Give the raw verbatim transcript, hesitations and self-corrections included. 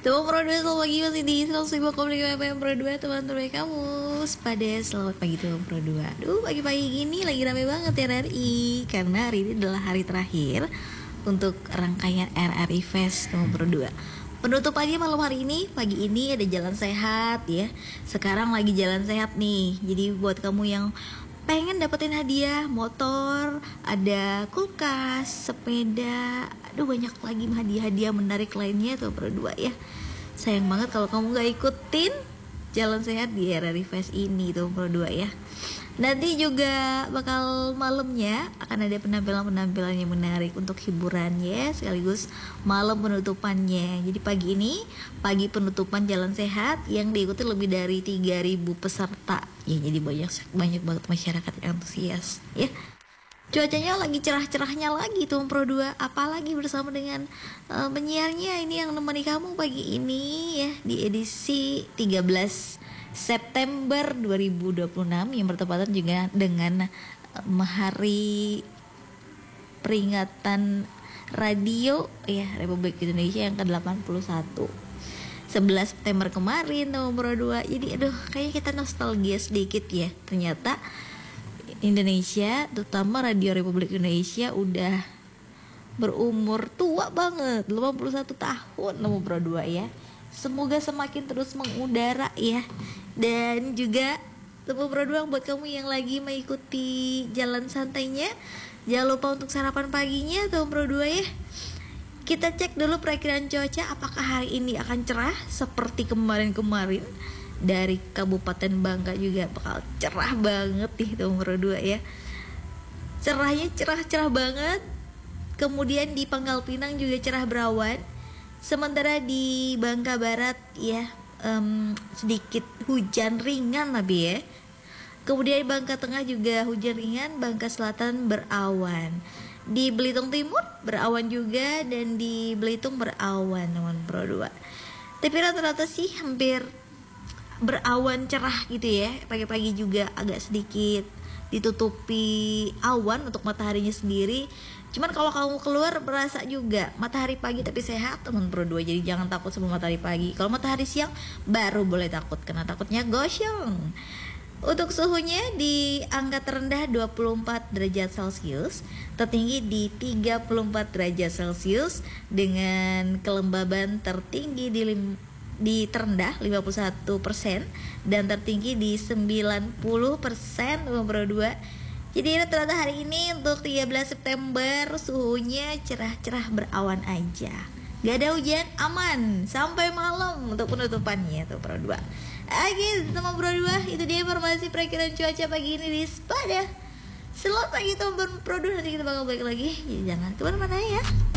Teman Pro dua, selamat pagi, masih di seratus lima koma lima F M Pro dua, teman-teman kamu pada selamat pagi teman Pro dua. Duh, pagi-pagi gini lagi rame banget ya R R I, karena hari ini adalah hari terakhir untuk rangkaian R R I Fest teman Pro dua. Penutupannya malam hari ini, pagi ini ada jalan sehat ya. Sekarang lagi jalan sehat nih. Jadi buat kamu yang pengen dapetin hadiah motor, ada kulkas, sepeda, aduh banyak lagi hadiah-hadiah menarik lainnya tuh Pro dua ya. Sayang banget kalau kamu gak ikutin jalan sehat di R R I Fest ini tuh Pro dua ya. Nanti juga bakal malamnya akan ada penampilan-penampilan yang menarik untuk hiburan ya, sekaligus malam penutupannya. Jadi pagi ini, pagi penutupan jalan sehat yang diikuti lebih dari tiga ribu peserta. Ya, jadi banyak banyak banget masyarakat yang antusias ya. Cuacanya lagi cerah-cerahnya lagi tuh Pro dua, apalagi bersama dengan uh, penyiarnya ini yang nemeni kamu pagi ini ya di edisi tiga belas September dua ribu dua puluh enam yang bertepatan juga dengan uh, hari peringatan radio ya Republik Indonesia yang ke delapan puluh satu. sebelas September kemarin tuh Pro dua. Jadi aduh kayaknya kita nostalgia sedikit ya. Ternyata Indonesia, terutama Radio Republik Indonesia udah berumur tua banget, delapan puluh satu tahun nomor Pro dua ya. Semoga semakin terus mengudara ya. Dan juga Tempo Pro dua buat kamu yang lagi mengikuti jalan santainya, jangan lupa untuk sarapan paginya Tempo Pro dua ya. Kita cek dulu perakiraan cuaca, apakah hari ini akan cerah seperti kemarin-kemarin. Dari Kabupaten Bangka juga bakal cerah banget nih Tempo Pro dua ya. Cerahnya cerah-cerah banget. Kemudian di Pangkal Pinang juga cerah berawan. Sementara di Bangka Barat ya um, sedikit hujan ringan tapi ya. Kemudian di Bangka Tengah juga hujan ringan, Bangka Selatan berawan. Di Belitung Timur berawan juga, dan di Belitung berawan teman Pro dua. Tapi rata-rata sih hampir berawan cerah gitu ya. Pagi-pagi juga agak sedikit ditutupi awan untuk mataharinya sendiri. Cuman kalau kamu keluar berasa juga matahari pagi tapi sehat teman Pro dua. Jadi jangan takut sebelum matahari pagi. Kalau matahari siang baru boleh takut, karena takutnya gosong. Untuk suhunya di angka terendah dua puluh empat derajat Celcius, tertinggi di tiga puluh empat derajat Celcius, dengan kelembaban tertinggi di lim- di terendah lima puluh satu persen dan tertinggi di sembilan puluh persen Pro dua. Jadi rata-rata hari ini untuk tiga belas September suhunya cerah-cerah berawan aja. Gak ada hujan, aman sampai malam untuk penutupannya tuh Pro dua. Oke, teman Pro dua, itu dia informasi perakiraan cuaca pagi ini di Spada. Selamat pagi teman Pro dua, nanti kita bakal balik lagi. Jadi jangan kemana-mana ya.